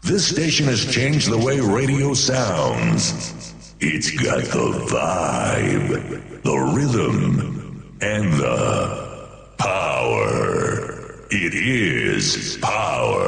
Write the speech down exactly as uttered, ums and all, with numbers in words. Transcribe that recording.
This station has changed the way radio sounds. It's got the vibe, the rhythm, and the power. It is power.